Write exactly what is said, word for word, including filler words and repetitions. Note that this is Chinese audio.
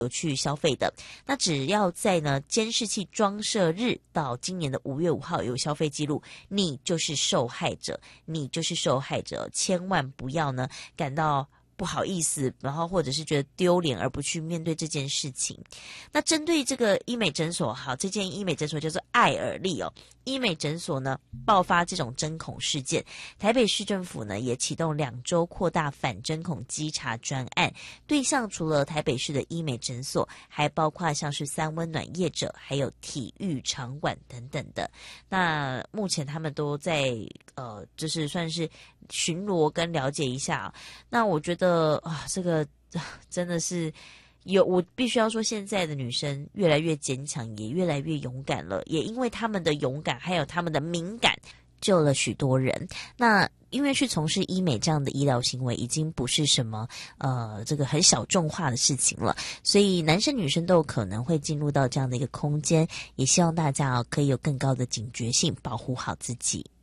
有去消费的，那只要在呢监视器装设日到今年的五月五号有消费记录，你就是受害者，你就是受害者，千万不要呢感到不好意思，然后或者是觉得丢脸而不去面对这件事情。那针对这个医美诊所，好，这间医美诊所叫做爱尔丽哦，医美诊所呢爆发这种针孔事件，台北市政府呢也启动两周扩大反针孔稽查专案，对象除了台北市的医美诊所，还包括像是三温暖业者，还有体育场馆等等的。那目前他们都在呃，就是算是巡逻跟了解一下啊。那我觉得啊，这个真的是有，我必须要说，现在的女生越来越坚强，也越来越勇敢了。也因为他们的勇敢，还有他们的敏感，救了许多人。那因为去从事医美这样的医疗行为，已经不是什么呃这个很小众化的事情了，所以男生女生都有可能会进入到这样的一个空间。也希望大家、哦、可以有更高的警觉性，保护好自己。